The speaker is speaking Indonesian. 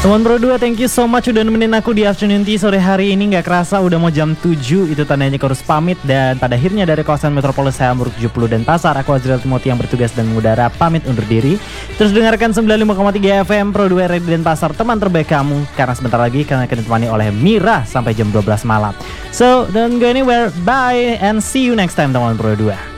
Teman Pro 2, thank you so much udah nemenin aku di afternoon tea sore hari ini. Gak kerasa udah mau jam 7, itu tandanya aku harus pamit. Dan pada akhirnya dari kawasan Metropolis Hamburg 70 dan Pasar, aku Azriel Timothy yang bertugas dan mengudara pamit undur diri. Terus dengarkan 95,3 FM Pro 2 Radio dan Pasar, teman terbaik kamu. Karena sebentar lagi kalian akan ditemani oleh Mira sampai jam 12 malam. So, don't go anywhere, bye and see you next time teman Pro 2.